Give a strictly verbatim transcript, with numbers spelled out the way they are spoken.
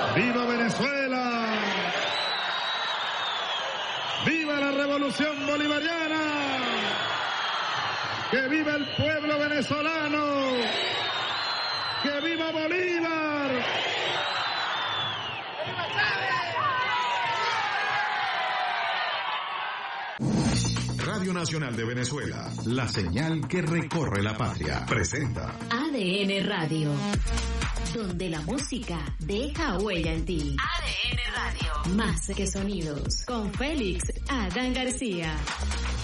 ¡Viva Venezuela! ¡Viva la revolución bolivariana! ¡Que viva el pueblo venezolano! ¡Que viva Bolívar! Radio Nacional de Venezuela, la señal que recorre la patria, presenta A D N Radio, donde la música deja huella en ti. A D N Radio, más que sonidos, con Félix Adán García.